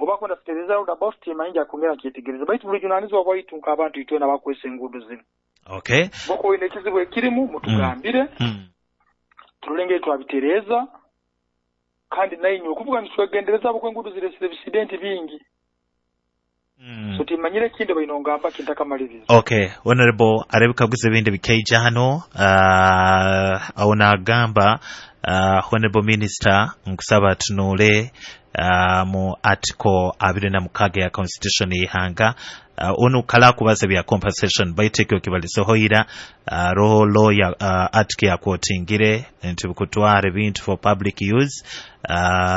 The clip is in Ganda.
obako ndafitereza ruda boss team inja kumera kyetegereza baitu buli junanizwa baitu nk'abantu itwe nabakwese enguudo zino. Okay. Boko ine kizibu ekirimu mutugambire. Tulenge twabitereza kandi nainyo okuvuga nitwegendereza abo kwenguudo zire accident bingi. So timanyire kinde bayinongamba kintakamaliza. Okay, Honorable Arebikaguze binde bikeija hano auna gamba Honorable Minister nkusaba tunule mu article 26 ya Constitution ihanga onu kala kubaza bya compensation baiteke okibaliso hoira roho lawyer article ya quotingire nti bukutware bintu for public use